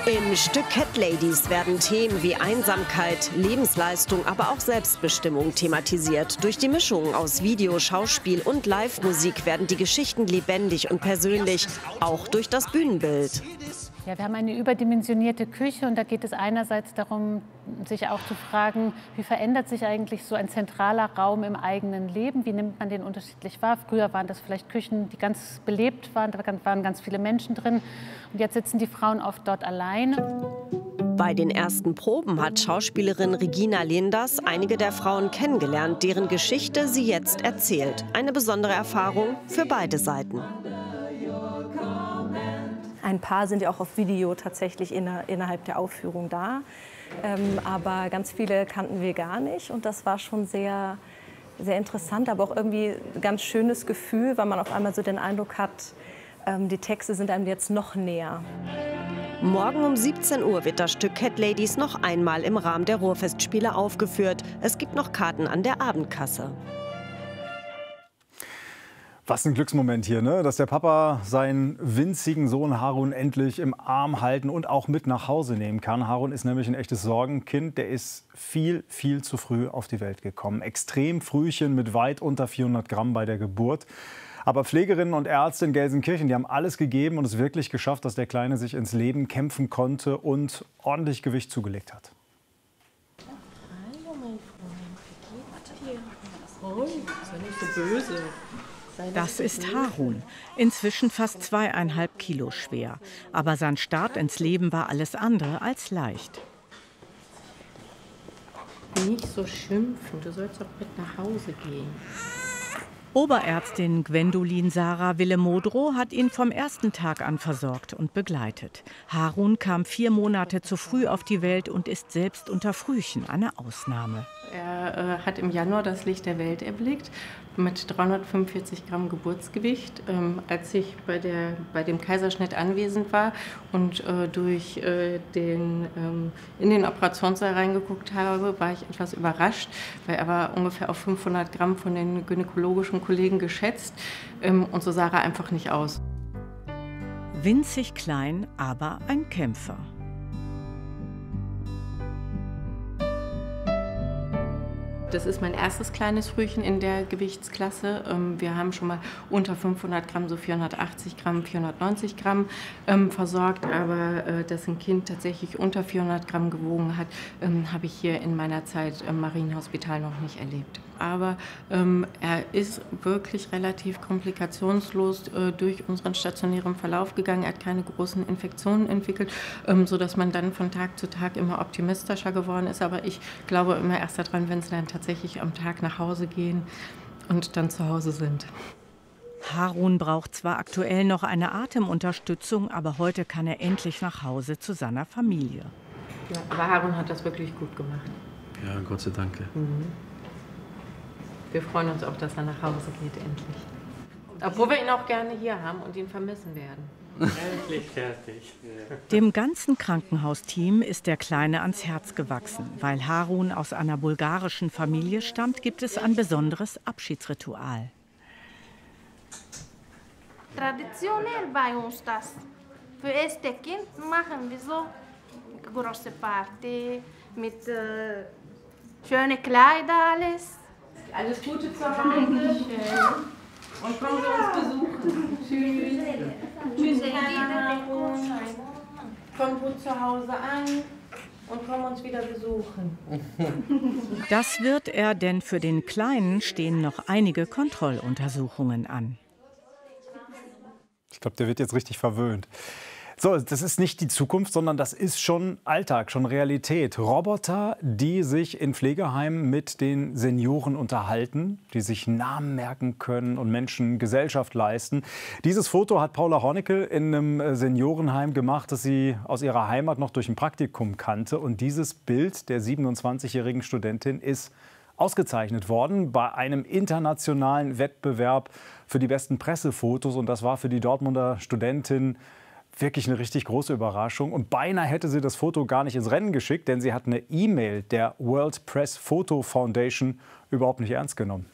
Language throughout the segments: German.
Im Stück Cat Ladies werden Themen wie Einsamkeit, Lebensleistung, aber auch Selbstbestimmung thematisiert. Durch die Mischung aus Video, Schauspiel und Live-Musik werden die Geschichten lebendig und persönlich, auch durch das Bühnenbild. Ja, wir haben eine überdimensionierte Küche und da geht es einerseits darum, sich auch zu fragen, wie verändert sich eigentlich so ein zentraler Raum im eigenen Leben? Wie nimmt man den unterschiedlich wahr? Früher waren das vielleicht Küchen, die ganz belebt waren, da waren ganz viele Menschen drin. Und jetzt sitzen die Frauen oft dort alleine. Bei den ersten Proben hat Schauspielerin Regina Lenders einige der Frauen kennengelernt, deren Geschichte sie jetzt erzählt. Eine besondere Erfahrung für beide Seiten. Ein paar sind ja auch auf Video tatsächlich innerhalb der Aufführung da. Aber ganz viele kannten wir gar nicht. Und das war schon sehr, sehr interessant, aber auch irgendwie ein ganz schönes Gefühl, weil man auf einmal so den Eindruck hat, die Texte sind einem jetzt noch näher. Morgen um 17 Uhr wird das Stück Cat Ladies noch einmal im Rahmen der Ruhrfestspiele aufgeführt. Es gibt noch Karten an der Abendkasse. Was ein Glücksmoment hier, ne? Dass der Papa seinen winzigen Sohn Harun endlich im Arm halten und auch mit nach Hause nehmen kann. Harun ist nämlich ein echtes Sorgenkind. Der ist viel, viel zu früh auf die Welt gekommen. Extrem Frühchen mit weit unter 400 Gramm bei der Geburt. Aber Pflegerinnen und Ärzte in Gelsenkirchen, die haben alles gegeben und es wirklich geschafft, dass der Kleine sich ins Leben kämpfen konnte und ordentlich Gewicht zugelegt hat. Hallo, mein Freund. Wie geht's dir? Oh, sei nicht so böse. Das ist Harun, inzwischen fast 2,5 Kilo schwer. Aber sein Start ins Leben war alles andere als leicht. Nicht so schimpfen, du sollst doch mit nach Hause gehen. Oberärztin Gwendolin Sarah Willemodrow hat ihn vom ersten Tag an versorgt und begleitet. Harun kam 4 Monate zu früh auf die Welt und ist selbst unter Frühchen eine Ausnahme. Er hat im Januar das Licht der Welt erblickt mit 345 Gramm Geburtsgewicht. Als ich bei dem Kaiserschnitt anwesend war und in den Operationssaal reingeguckt habe, war ich etwas überrascht, weil er war ungefähr auf 500 Gramm von den gynäkologischen Kollegen geschätzt und so sah er einfach nicht aus. Winzig klein, aber ein Kämpfer. Das ist mein erstes kleines Frühchen in der Gewichtsklasse. Wir haben schon mal unter 500 Gramm, so 480 Gramm, 490 Gramm versorgt. Aber dass ein Kind tatsächlich unter 400 Gramm gewogen hat, habe ich hier in meiner Zeit im Marienhospital noch nicht erlebt. Aber er ist wirklich relativ komplikationslos durch unseren stationären Verlauf gegangen. Er hat keine großen Infektionen entwickelt, sodass man dann von Tag zu Tag immer optimistischer geworden ist. Aber ich glaube immer erst daran, wenn sie dann tatsächlich am Tag nach Hause gehen und dann zu Hause sind. Harun braucht zwar aktuell noch eine Atemunterstützung, aber heute kann er endlich nach Hause zu seiner Familie. Ja, aber Harun hat das wirklich gut gemacht. Ja, Gott sei Dank. Mhm. Wir freuen uns auch, dass er nach Hause geht, endlich. Obwohl wir ihn auch gerne hier haben und ihn vermissen werden. Endlich fertig. Dem ganzen Krankenhausteam ist der Kleine ans Herz gewachsen. Weil Harun aus einer bulgarischen Familie stammt, gibt es ein besonderes Abschiedsritual. Traditionell bei uns das. Für erste Kind machen wir so eine große Party mit schönen Kleidern, alles. Alles Gute zu Hause. Und kommen Sie uns besuchen. Tschüss. Tschüss, Harun. Komm gut zu Hause an und komm uns wieder besuchen. Das wird er, denn für den Kleinen stehen noch einige Kontrolluntersuchungen an. Ich glaube, der wird jetzt richtig verwöhnt. So, das ist nicht die Zukunft, sondern das ist schon Alltag, schon Realität. Roboter, die sich in Pflegeheimen mit den Senioren unterhalten, die sich Namen merken können und Menschen Gesellschaft leisten. Dieses Foto hat Paula Hornickel in einem Seniorenheim gemacht, das sie aus ihrer Heimat noch durch ein Praktikum kannte. Und dieses Bild der 27-jährigen Studentin ist ausgezeichnet worden bei einem internationalen Wettbewerb für die besten Pressefotos. Und das war für die Dortmunder Studentin wirklich eine richtig große Überraschung. Und beinahe hätte sie das Foto gar nicht ins Rennen geschickt, denn sie hat eine E-Mail der World Press Photo Foundation überhaupt nicht ernst genommen.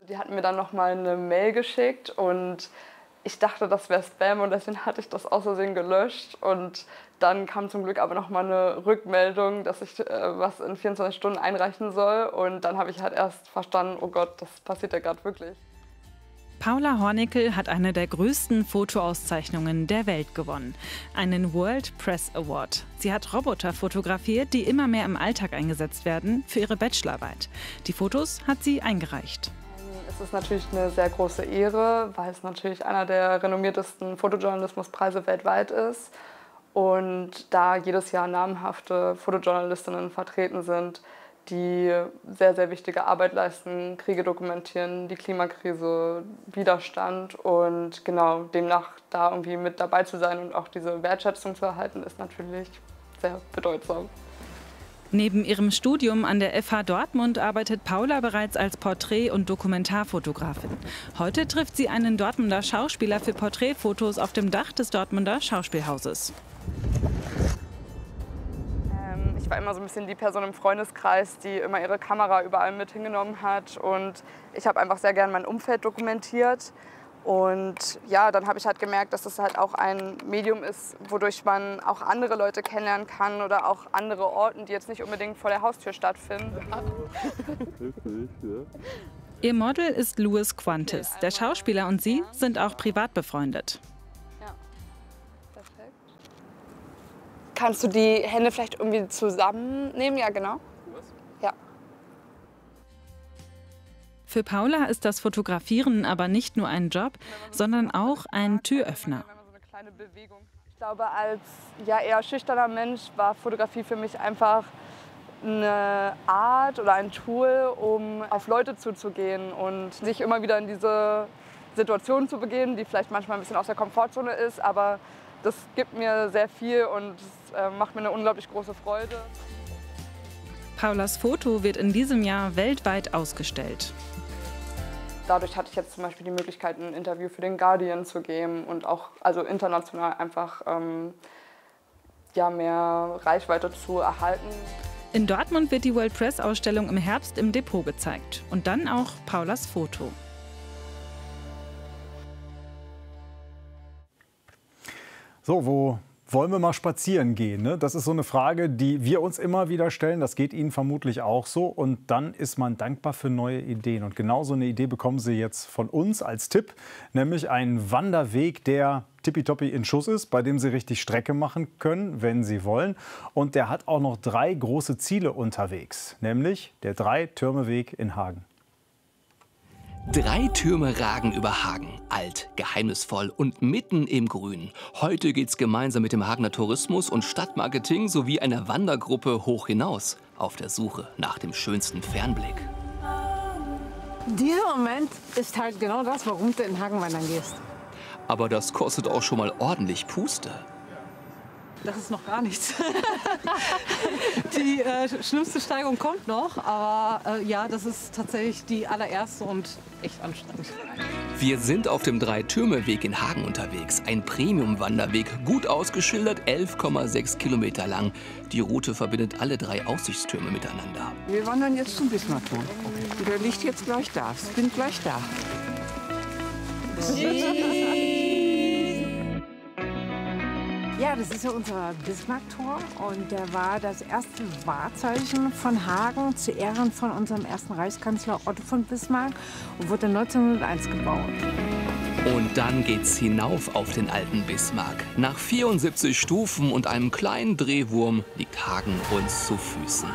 Die hatten mir dann nochmal eine Mail geschickt und ich dachte, das wäre Spam und deswegen hatte ich das aus Versehen gelöscht. Und dann kam zum Glück aber nochmal eine Rückmeldung, dass ich was in 24 Stunden einreichen soll. Und dann habe ich halt erst verstanden, oh Gott, das passiert ja gerade wirklich. Paula Hornickel hat eine der größten Fotoauszeichnungen der Welt gewonnen, einen World Press Award. Sie hat Roboter fotografiert, die immer mehr im Alltag eingesetzt werden, für ihre Bachelorarbeit. Die Fotos hat sie eingereicht. Es ist natürlich eine sehr große Ehre, weil es natürlich einer der renommiertesten Fotojournalismuspreise weltweit ist. Und da jedes Jahr namhafte Fotojournalistinnen vertreten sind, die sehr, sehr wichtige Arbeit leisten, Kriege dokumentieren, die Klimakrise, Widerstand. Und genau, demnach da irgendwie mit dabei zu sein und auch diese Wertschätzung zu erhalten, ist natürlich sehr bedeutsam. Neben ihrem Studium an der FH Dortmund arbeitet Paula bereits als Porträt- und Dokumentarfotografin. Heute trifft sie einen Dortmunder Schauspieler für Porträtfotos auf dem Dach des Dortmunder Schauspielhauses. Ich war immer so ein bisschen die Person im Freundeskreis, die immer ihre Kamera überall mit hingenommen hat. Und ich habe einfach sehr gern mein Umfeld dokumentiert. Und ja, dann habe ich halt gemerkt, dass das halt auch ein Medium ist, wodurch man auch andere Leute kennenlernen kann oder auch andere Orte, die jetzt nicht unbedingt vor der Haustür stattfinden. Ihr Model ist Louis Quantis. Der Schauspieler und sie sind auch privat befreundet. Ja, perfekt. Kannst du die Hände vielleicht irgendwie zusammennehmen? Ja, genau. Ja. Für Paula ist das Fotografieren aber nicht nur ein Job, sondern auch ein Türöffner. Ich glaube, als ja, eher schüchterner Mensch war Fotografie für mich einfach eine Art oder ein Tool, um auf Leute zuzugehen und sich immer wieder in diese Situation zu begeben, die vielleicht manchmal ein bisschen aus der Komfortzone ist, aber das gibt mir sehr viel und es macht mir eine unglaublich große Freude. Paulas Foto wird in diesem Jahr weltweit ausgestellt. Dadurch hatte ich jetzt zum Beispiel die Möglichkeit, ein Interview für den Guardian zu geben und auch also international einfach ja, mehr Reichweite zu erhalten. In Dortmund wird die World Press Ausstellung im Herbst im Depot gezeigt. Und dann auch Paulas Foto. So, wo wollen wir mal spazieren gehen? Ne? Das ist so eine Frage, die wir uns immer wieder stellen. Das geht Ihnen vermutlich auch so. Und dann ist man dankbar für neue Ideen. Und genau so eine Idee bekommen Sie jetzt von uns als Tipp. Nämlich einen Wanderweg, der tippitoppi in Schuss ist, bei dem Sie richtig Strecke machen können, wenn Sie wollen. Und der hat auch noch 3 große Ziele unterwegs. Nämlich der 3-Türme-Weg in Hagen. 3 Türme ragen über Hagen. Alt, geheimnisvoll und mitten im Grün. Heute geht's gemeinsam mit dem Hagener Tourismus und Stadtmarketing sowie einer Wandergruppe hoch hinaus auf der Suche nach dem schönsten Fernblick. Dieser Moment ist halt genau das, warum du in Hagen wandern gehst. Aber das kostet auch schon mal ordentlich Puste. Das ist noch gar nichts. Die schlimmste Steigung kommt noch, aber ja, das ist tatsächlich die allererste und echt anstrengend. Wir sind auf dem 3-Türme-Weg in Hagen unterwegs. Ein Premium-Wanderweg, gut ausgeschildert, 11,6 Kilometer lang. Die Route verbindet alle 3 Aussichtstürme miteinander. Wir wandern jetzt zum Bismarckturm. Der liegt jetzt gleich da. Ich bin gleich da. Ja, das ist ja unser Bismarckturm und der war das erste Wahrzeichen von Hagen zu Ehren von unserem ersten Reichskanzler Otto von Bismarck und wurde 1901 gebaut. Und dann geht's hinauf auf den alten Bismarck. Nach 74 Stufen und einem kleinen Drehwurm liegt Hagen uns zu Füßen.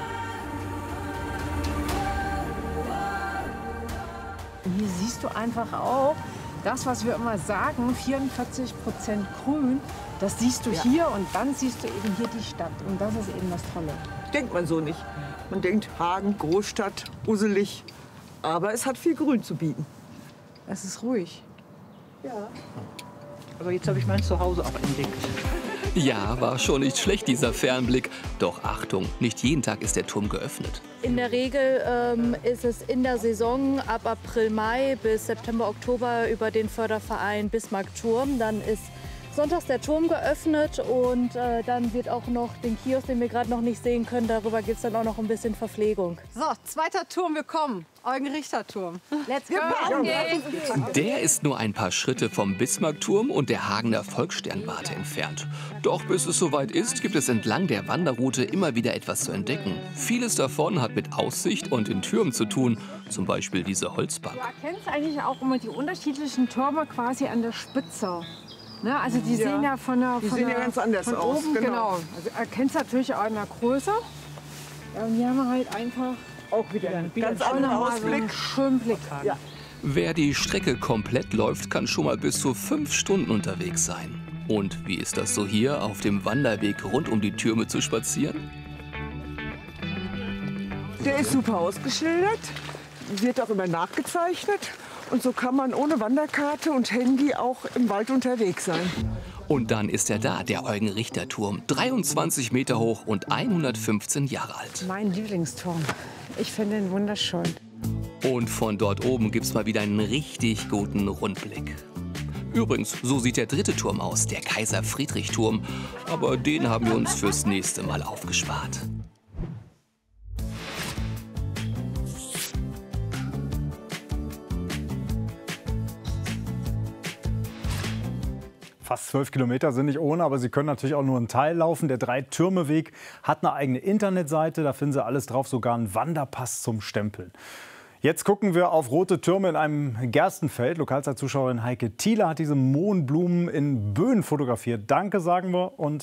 Hier siehst du einfach auch das, was wir immer sagen, 44% grün, das siehst du hier und dann siehst du eben hier die Stadt. Und das ist eben das Tolle. Denkt man so nicht. Man denkt Hagen, Großstadt, uselig. Aber es hat viel Grün zu bieten. Es ist ruhig. Ja. Aber jetzt habe ich mein Zuhause auch entdeckt. Ja, war schon nicht schlecht, dieser Fernblick. Doch Achtung, nicht jeden Tag ist der Turm geöffnet. In der Regel ist es in der Saison ab April, Mai bis September, Oktober über den Förderverein Bismarck Turm. Dann ist sonntags der Turm geöffnet und dann wird auch noch den Kiosk, den wir gerade noch nicht sehen können, darüber gibt es dann auch noch ein bisschen Verpflegung. So, zweiter Turm, wir kommen. Eugen-Richter-Turm. Let's go! Der ist nur ein paar Schritte vom Bismarckturm und der Hagener Volkssternwarte entfernt. Doch bis es soweit ist, gibt es entlang der Wanderroute immer wieder etwas zu entdecken. Vieles davon hat mit Aussicht und den Türmen zu tun, zum Beispiel diese Holzbank. Du erkennst eigentlich auch immer die unterschiedlichen Türme quasi an der Spitze. Ne, also die sehen ja von der, die sehen ja ganz anders von aus. Oben, genau. Also erkennst du natürlich auch in der Größe. Ja, und hier haben wir halt einfach auch wieder einen ganz anderen Ausblick. So schönen Blick. Ja. Wer die Strecke komplett läuft, kann schon mal bis zu 5 Stunden unterwegs sein. Und wie ist das so hier, auf dem Wanderweg rund um die Türme zu spazieren? Der ist super ausgeschildert, wird auch immer nachgezeichnet. Und so kann man ohne Wanderkarte und Handy auch im Wald unterwegs sein. Und dann ist er da, der Eugen-Richter-Turm, 23 Meter hoch und 115 Jahre alt. Mein Lieblingsturm. Ich finde ihn wunderschön. Und von dort oben gibt's mal wieder einen richtig guten Rundblick. Übrigens, so sieht der dritte Turm aus, der Kaiser-Friedrich-Turm. Aber den haben wir uns fürs nächste Mal aufgespart. Fast 12 Kilometer sind nicht ohne, aber Sie können natürlich auch nur einen Teil laufen. Der Drei-Türme-Weg hat eine eigene Internetseite, da finden Sie alles drauf, sogar einen Wanderpass zum Stempeln. Jetzt gucken wir auf rote Türme in einem Gerstenfeld. Lokalzeitzuschauerin Heike Thiele hat diese Mohnblumen in Böen fotografiert. Danke, sagen wir, und